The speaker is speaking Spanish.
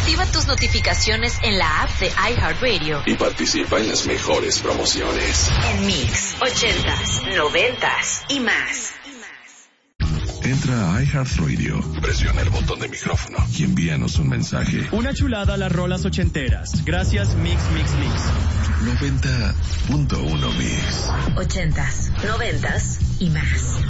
Activa tus notificaciones en la app de iHeartRadio y participa en las mejores promociones. En Mix, 80s, 90s y más. Entra a iHeartRadio, presiona el botón de micrófono y envíanos un mensaje. Una chulada a las rolas ochenteras. Gracias, Mix. 90.1 Mix. 80s, 90s y más.